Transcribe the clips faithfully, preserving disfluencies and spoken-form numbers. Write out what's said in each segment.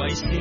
為先。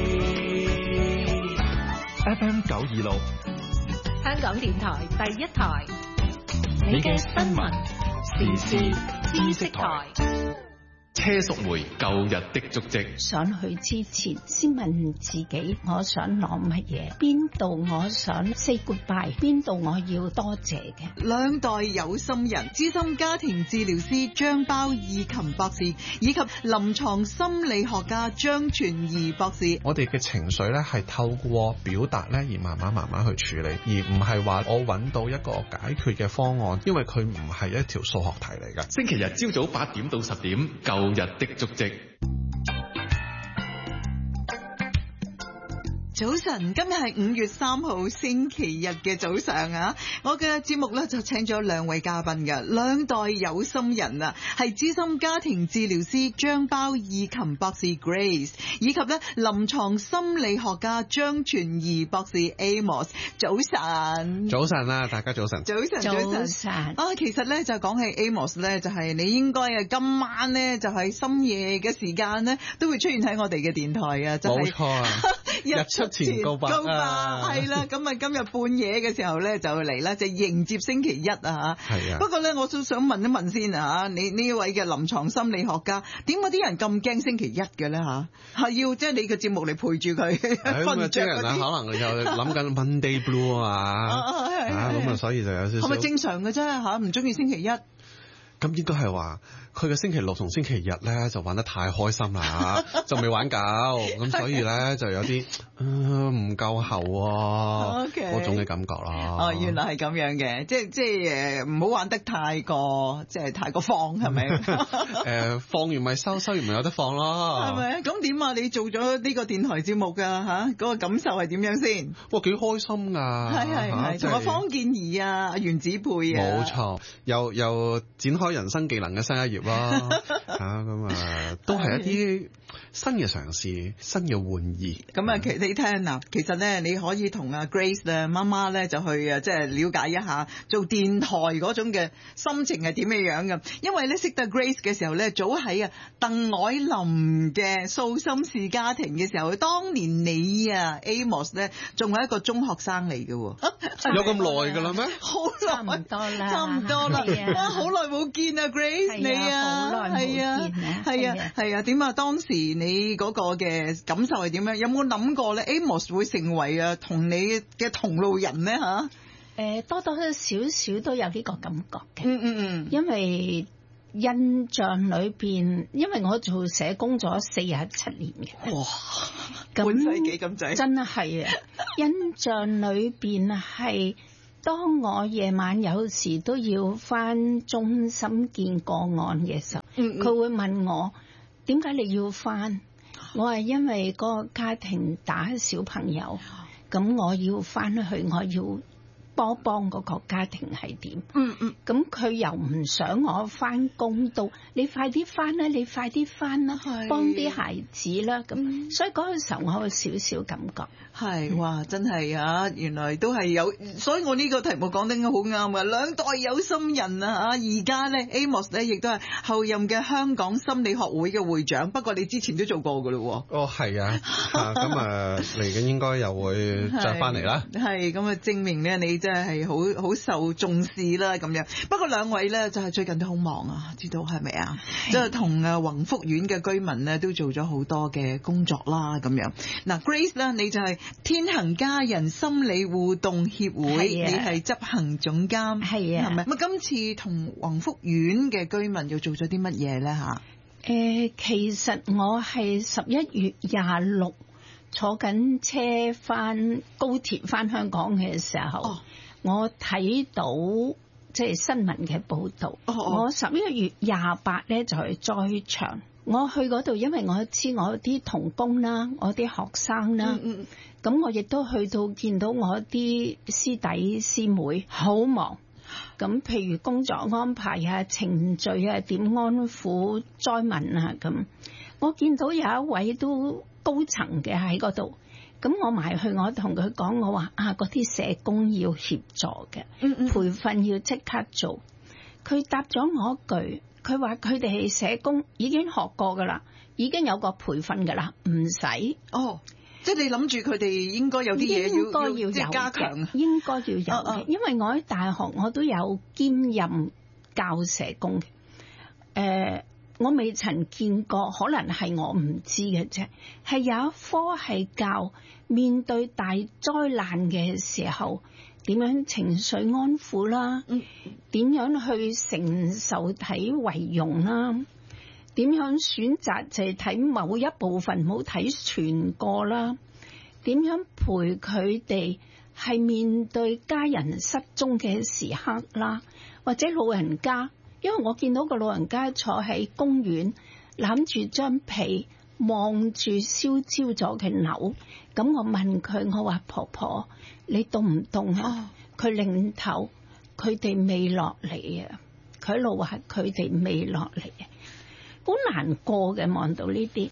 F M 九二六， 香港電台第一台，你嘅新聞時事知識台。 車淑梅舊日的足跡。 上去之前先問自己，我想攞乜嘢？邊度我想 say goodbye？ 邊度我要多謝嘅？ 兩代有心人，資深家庭治療師張包義琴博士，以及臨床心理學家張傳儀博士。 我哋嘅情緒咧係透過表達咧而慢慢慢慢去處理，而唔係話我揾到一個解決嘅方案，因為佢唔係一條數學題嚟㗎。 星期日朝早八點到十點，舊日的足跡。 早晨，今日係五月三號星期日嘅早上啊！我嘅節目咧就請咗兩位嘉賓嘅，兩代有心人啊，係資深家庭治療師張包義琴博士 Grace， 以及咧臨床心理學家張傳儀博士 Amos。早晨， 早晨啦，大家早晨， 早晨，早晨。 早晨啊，其實咧就講起 Amos 咧，就係、是、你應該啊今晚咧就係、是、深夜嘅時間咧都會出現喺我哋嘅電台啊，就係、是、 冇錯啊，日出前告白啊， 係啦，咁啊今日半夜嘅時候咧就嚟啦，就迎接星期一啊吓。 係啊。 不過咧，我都想問一問先啊，你呢位嘅臨床心理學家，點解啲人咁驚星期一嘅咧吓？係要即係你嘅節目嚟陪住佢瞓唔着嗰啲。 可能又諗緊 Monday Blue 啊嘛，啊咁啊，所以就有少少。 係咪正常嘅啫吓？唔中意星期一。 咁應該係話佢嘅星期六同星期日咧就玩得太開心啦，就未玩夠，咁所以咧就有啲唔夠喉嗰、okay. 種嘅感覺啦。 哦，原來係咁樣嘅，即係即係誒唔好玩得太過，即係太過放係咪？誒、 呃、放完咪收，收完咪有得放咯。係咪？ 咁點啊？你做咗呢個電台節目㗎嚇，嗰、嗰個感受係點樣先？ 哇，幾開心㗎！ 係係係，同阿方健儀啊、袁子佩啊， 冇錯，又又展開人生技能嘅新一頁咯。嚇咁啊，都係一啲新嘅嘗試，新嘅玩意。 咁啊，其你聽嗱，其實咧你可以同阿 Grace 咧媽媽咧就去啊，即係了解一下做電台嗰種嘅心情係點樣樣嘅。因為咧識得 Grace 嘅時候咧，早喺啊鄧藹霖嘅訴心事家庭嘅時候，當年你啊 Amos 咧仲係一個中學生嚟嘅喎。 有咁耐㗎啦咩？ 好耐， 差唔多啦， 差唔多啦。哇，好耐冇見啊 Grace 你啊， 好耐冇見啊， 係啊係啊，點啊？當時你嗰個嘅感受係點樣？有冇諗過咧 Amos 會成為啊同你嘅同路人咧嚇？ 誒，多多少少都有呢個感覺嘅。 嗯嗯嗯， 因為印象裏邊，因為我做社工咗四十七年嘅。 哇！半世紀咁滯， 真係啊！印象裏邊係。當我夜晚有時都要返中心見個案嘅時候，佢、嗯嗯、會問我點解你要返？我話因為個家庭打小朋友，咁我要返去，我要幫幫嗰個家庭係點？嗯嗯，咁佢又唔想我返工到，你快啲返啦，你快啲返啦，幫啲孩子啦，咁、嗯、所以嗰個時候我有少少感覺。 係哇，真係啊！原來都係有，所以我呢個題目講得好啱啊！兩代有心人啊！嚇，而家咧 Amos 咧亦都係後任嘅香港心理學會嘅會長。不過你之前都做過㗎咯喎。哦， 係啊，咁啊嚟緊應該又會再翻嚟啦。 係咁啊，證明咧你真係好好受重視啦咁樣。不過兩位咧就係、是、最近都好忙啊，知道係咪啊？即係同啊宏福苑嘅居民咧都做咗好多嘅工作啦咁樣。嗱 Grace 咧，你就係、是。天行家人心理互動協會，你係執行總監，係啊，係咪？咁今次同宏福苑嘅居民又做咗啲乜嘢咧？吓？ 誒，其實我係十一月廿六坐緊車翻高鐵翻香港嘅時候，哦、我睇到即係、就是、新聞嘅報道。哦哦、我十一月廿八咧就係在場。我去嗰度，因為我知我啲同工啦，我啲學生啦，咁、嗯嗯、我亦都去到見到我啲師弟師妹好忙。咁譬如工作安排啊、程序啊、點安撫災民啊咁，我見到有一位都高層嘅喺嗰度，咁我埋去我同佢講，我話啊，嗰啲社工要協助嘅，嗯嗯培訓要即刻做。佢答咗我一句。佢話佢哋係社工已經學過㗎啦， 已經有個培訓㗎啦，唔使哦。即係你諗住佢哋應該有啲嘢應該要要即係加強， 應該要有嘅、哦哦。因為我喺大學我都有兼任教社工嘅，誒、呃，我未曾見過，可能係我唔知嘅啫。係有一科係教面對大災難嘅時候點樣情緒安撫啦，點樣去承受體為容啦。點樣選擇就係睇某一部分，唔好睇全個啦。點樣陪佢哋係面對家人失蹤嘅時刻啦，或者老人家，因為我見到個老人家坐喺公園攬住張被，望住燒焦咗嘅樓，咁我問佢，我話婆婆你凍唔凍啊？佢擰頭，佢哋未落嚟啊！佢一路話佢哋未落嚟啊！好難過嘅，望到呢啲，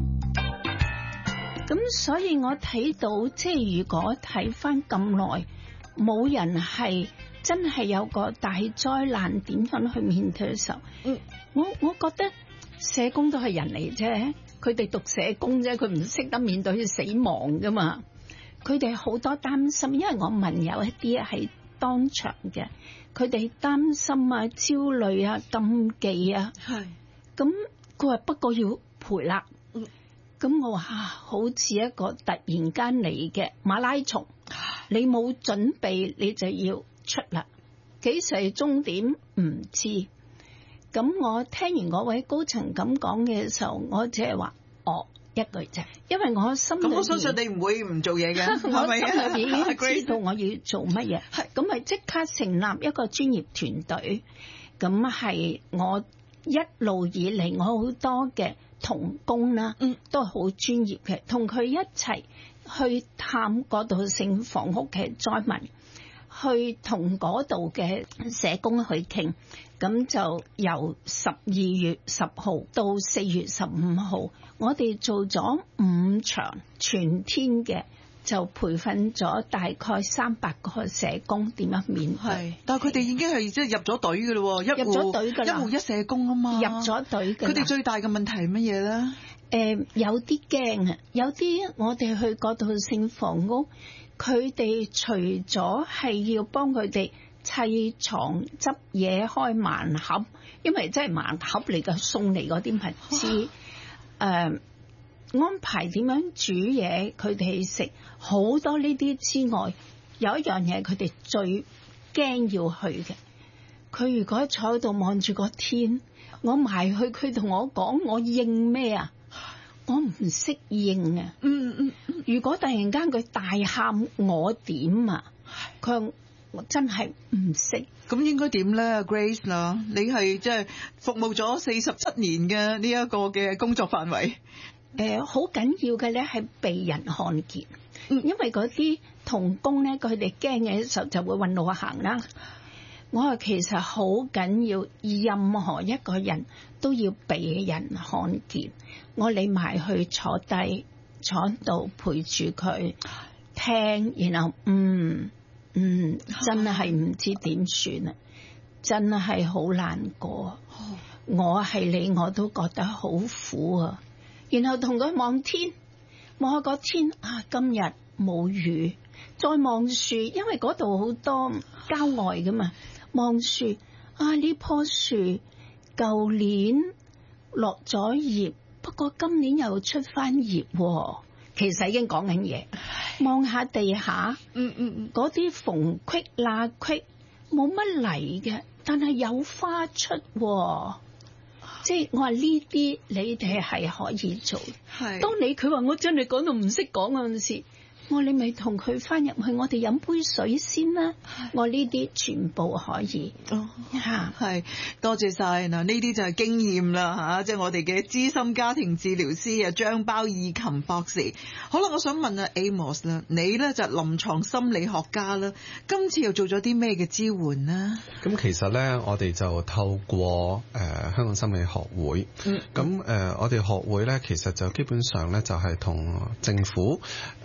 咁所以我睇到，即係如果睇翻咁耐，冇人係真係有個大災難點樣去面對嘅時候，嗯，我我覺得社工都係人嚟啫，佢哋讀社工啫，佢唔識得面對死亡噶嘛，佢哋好多擔心，因為我問有一啲係當場嘅，佢哋擔心啊、焦慮啊、禁忌啊，係。咁佢話不過要賠啦，咁我話好似一個突然間嚟嘅馬拉松，你冇準備你就要出啦，幾時係終點唔知。咁我聽完嗰位高層咁講嘅時候，我只係話哦一句啫，因為我心裏咁我相信你唔會唔做嘢嘅，我心裏已經知道我要做乜嘢，咁咪即刻成立一個專業團隊，咁係我。一路以嚟，我好多嘅同工啦，都係好專業嘅，同佢一齊去探過渡性房屋嘅災民，去同嗰度嘅社工去傾，咁就由十二月十號到四月十五號，我哋做咗五場全天嘅。就培訓咗大概三百個社工點樣面對， 但係佢哋已經係即係入咗隊㗎咯，入咗隊㗎啦，一戶一社工啊嘛， 入咗隊㗎。佢哋最大嘅問題係乜嘢咧？誒、 呃，有啲驚啊，有啲我哋去過渡性房屋，佢哋除咗係要幫佢哋砌床、執嘢、開盲盒，因為真係盲盒嚟嘅，送嚟嗰啲物資，誒。安排點樣煮嘢，佢哋食好多呢啲之外，有一樣嘢佢哋最驚要去嘅。佢如果坐喺度望住個天，我埋去，佢同我講，我應咩啊？我唔識應啊！嗯嗯嗯。如果突然間佢大喊，我點啊？佢我真係唔識。 咁應該點咧 ，Grace 啦？你係即係服務咗四十七年嘅呢一個嘅工作範圍。 誒好緊要嘅咧，係被人看見，因為嗰啲同工咧，佢哋驚嘅時候就會揾路行啦。我話其實好緊要，任何一個人都要被人看見。我理埋去坐低，坐度陪住佢聽，然後嗯嗯，真係唔知點算啊！真係好難過。我係你，我都覺得好苦啊！然後同佢望天，望下個天啊，今日冇雨，再望樹，因為嗰度好多郊外噶嘛，望樹啊，呢棵樹舊年落咗葉，不過今年又出翻葉，其實已經講緊嘢。望下地下，嗯嗯嗯，嗰啲縫隙罅隙冇乜嚟嘅，但係有花出。即係我話呢啲你哋係可以做，係。當你佢話我將你講到唔識講嗰陣時，我你咪同佢翻入去，我哋飲杯水先啦。我呢啲全部可以。哦，嚇，係多謝晒嗱，呢啲就係經驗啦嚇，即係我哋嘅資深家庭治療師啊張包以琴博士。好啦，我想問啊 Amos 啦，你咧就係臨床心理學家啦，今次又做咗啲咩嘅支援呢？ 咁其實咧，我哋就透過誒、呃、香港心理學會，咁、嗯、誒、呃、我哋學會咧，其實就基本上咧就係同政府誒、呃、基層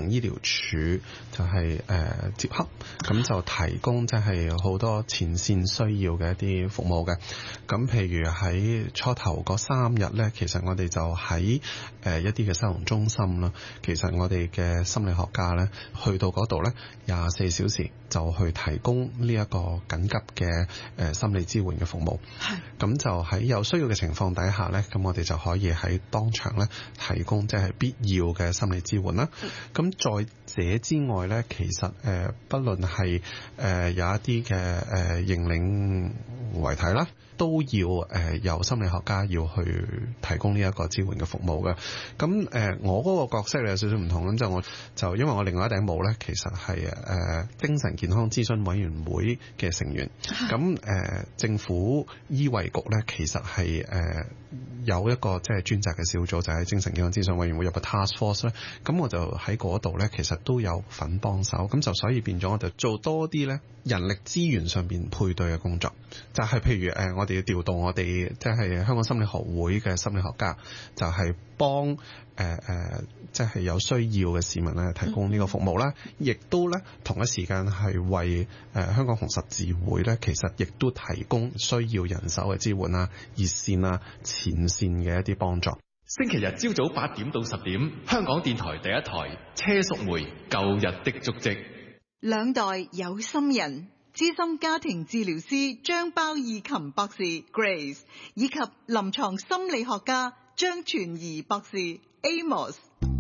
層醫療處就係、是、誒、呃、接洽，咁就提供即係好多前線需要嘅一啲服務嘅。咁譬如喺初頭嗰三日咧，其實我哋就喺誒、呃、一啲嘅收容中心啦。其實我哋嘅心理學家咧，去到嗰度咧，廿四小時就去提供呢一個緊急嘅誒、呃、心理支援嘅服務。係。咁就喺有需要嘅情況底下咧，咁我哋就可以喺當場咧提供即係必要嘅心理支援啦。咁再者之外咧，其實誒、呃，不論係誒、呃、有一啲嘅誒認領遺體啦，都要誒、呃、由心理學家要去提供呢一個支援嘅服務嘅。咁誒、呃，我嗰個角色有少少唔同咁，就我就因為我另外一頂帽咧，其實係誒、呃、精神健康諮詢委員會嘅成員。咁誒、呃，政府醫衛局咧，其實係誒、呃、有一個即係專責嘅小組，就係、是、精神健康諮詢委員會有個 task force 咧。咁我就喺嗰度咧，其實都有份幫手。咁就所以變咗，我就做多啲咧人力資源上邊配對嘅工作。就係、是、譬如誒、呃，我哋要調動我哋即係香港心理學會嘅心理學家，就係、是、幫誒誒，即、呃、係、就是、有需要嘅市民咧提供呢個服務啦。亦、嗯、都咧同一時間係為誒、呃、香港紅十字會咧，其實亦都提供需要人手嘅支援啊、熱線啊、前線嘅一啲幫助。 星期日朝早八點到十點，香港電台第一台車淑梅舊日的足跡。 兩代有心人，資深家庭治療師張包義琴博士 Grace 以及臨床心理學家張傳儀博士 Amos。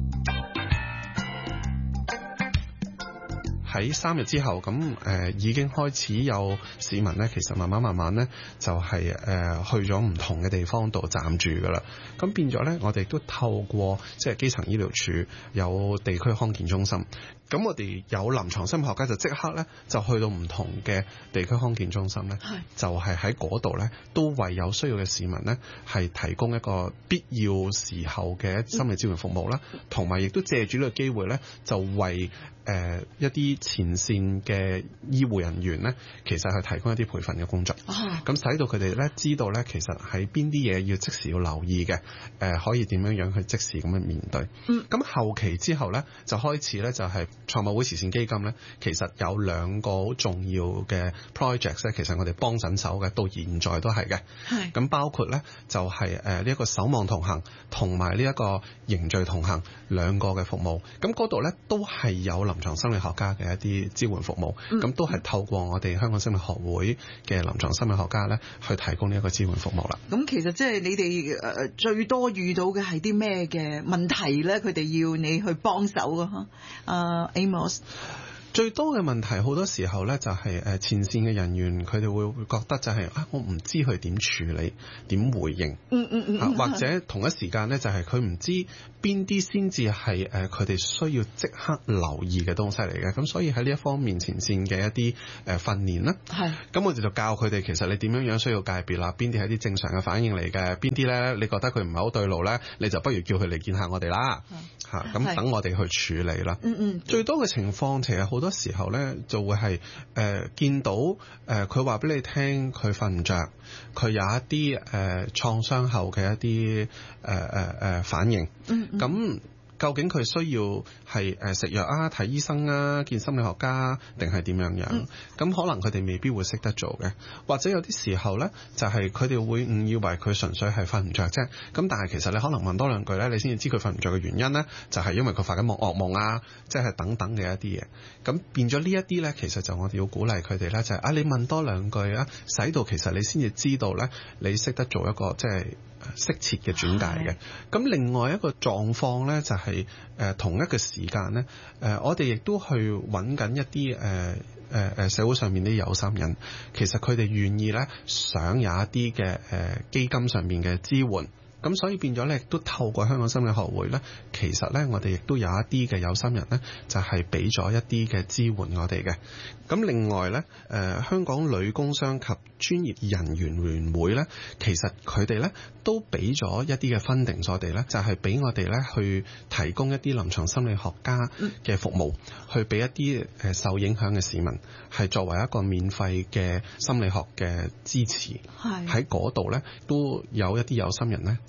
喺三日之後，咁誒、呃、已經開始有市民咧，其實慢慢慢慢咧就係、是、誒、呃、去咗唔同嘅地方度暫住噶啦。咁變咗咧，我哋都透過即係基層醫療處有地區康健中心。咁我哋有臨床心理學家就即刻咧就去到唔同嘅地區康健中心咧，就係喺嗰度咧都為有需要嘅市民咧係提供一個必要時候嘅心理支援服務啦，同埋亦都借住呢個機會咧就為誒、呃、一啲前線嘅醫護人員咧，其實係提供一啲培訓嘅工作，咁、啊、使到佢哋咧知道咧其實喺邊啲嘢要即時要留意嘅，誒、呃、可以點樣樣去即時咁樣面對。咁、嗯、後期之後咧就開始咧就係、是。賽馬會慈善基金咧，其實有兩個好重要嘅 project 咧，其實我哋幫緊手嘅，到現在都係嘅。係咁包括咧，就係誒呢一個守望同行同埋呢一個凝聚同行兩個嘅服務。咁嗰度咧都係有臨床心理學家嘅一啲支援服務。咁、嗯、都係透過我哋香港心理學會嘅臨床心理學家咧，去提供呢一個支援服務啦。咁其實即係你哋誒最多遇到嘅係啲咩嘅問題咧？佢哋要你去幫手㗎嚇。啊、uh, Amos。 最多嘅問題好多時候咧，就係誒前線嘅人員佢哋會會覺得就係、是、啊，我唔知佢點處理、點回應，嗯嗯嗯、啊，或者同一時間咧就係佢唔知邊啲先至係誒佢哋需要即刻留意嘅東西嚟嘅。咁所以喺呢一方面前線嘅一啲誒訓練啦，係咁我哋就教佢哋其實你點樣樣需要界別啦，邊啲係啲正常嘅反應嚟嘅，邊啲咧你覺得佢唔係好對路咧，你就不如叫佢嚟見下我哋啦，嚇咁、啊、等我哋去處理啦。嗯嗯，最多嘅情況其實好多時候咧就會係誒、呃、見到誒佢話俾你聽佢瞓唔着，佢有一啲誒創傷後嘅一啲誒誒誒反應，嗯咁。嗯究竟佢需要係誒食藥啊、睇醫生啊、見心理學家定係點樣樣？咁、嗯、可能佢哋未必會識得做嘅，或者有啲時候咧，就係佢哋會誤以為佢純粹係瞓唔着啫。咁但係其實你可能問多兩句咧，你先至知佢瞓唔着嘅原因咧，就係、是、因為佢發緊夢噩夢啊，即、就、係、是、等等嘅一啲嘢。咁變咗呢一啲咧，其實就我哋要鼓勵佢哋咧，就係、是、啊，你問多兩句啊，使到其實你先至知道咧，你識得做一個即係適切嘅轉介嘅。咁另外一個狀況咧，就係、是、誒、呃、同一個時間咧，誒、呃、我哋亦都去揾緊一啲誒誒誒社會上面啲有心人，其實佢哋願意咧想有一啲嘅誒基金上面嘅支援。咁所以變咗咧，亦都透過香港心理學會咧，其實咧我哋亦都有一啲嘅有心人咧，就係俾咗一啲嘅支援我哋嘅。咁另外咧，誒、呃、香港女工商及專業人員聯會咧，其實佢哋咧都俾咗一啲嘅funding我哋咧，就係、是、俾我哋咧去提供一啲臨床心理學家嘅服務，嗯、去俾一啲誒受影響嘅市民，係作為一個免費嘅心理學嘅支持。係喺嗰度咧，都有一啲有心人咧。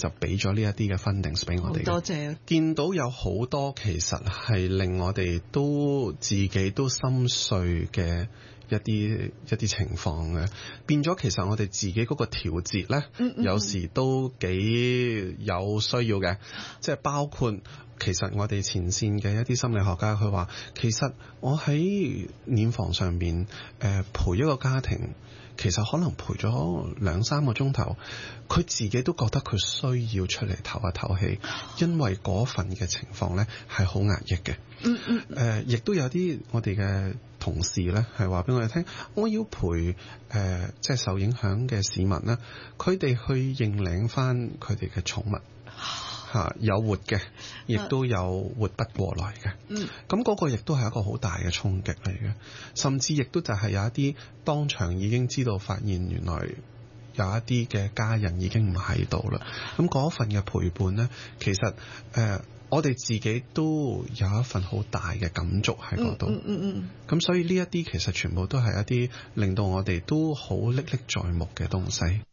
就俾咗呢一啲嘅 fundings 俾我哋。 多謝。 見到有好多其實係令我哋都自己都心碎嘅一啲一啲情況嘅，變咗其實我哋自己嗰個調節咧，嗯嗯有時都幾有需要嘅，即係包括其實我哋前線嘅一啲心理學家，佢話其實我喺殮房上邊誒、呃、陪一個家庭，其實可能陪咗兩三個鐘頭，佢自己都覺得佢需要出嚟唞一唞氣，因為嗰份嘅情況咧係好壓抑嘅。嗯嗯。誒、呃，亦都有啲我哋嘅同事咧係話俾我哋聽，我要陪誒、呃、即係受影響嘅市民咧，佢哋去認領翻佢哋嘅寵物嚇、啊，有活嘅，亦都有活不過來嘅。嗯，咁嗰個亦都係一個好大嘅衝擊嚟嘅，甚至亦都就係有一啲當場已經知道發現原來有一啲嘅家人已經唔喺度啦。咁嗰份嘅陪伴咧，其實誒。呃我哋自己都有一份好大嘅感觸喺嗰度，嗯嗯嗯，咁所以呢一啲其實全部都係一啲令到我哋都好歷歷在目嘅東西。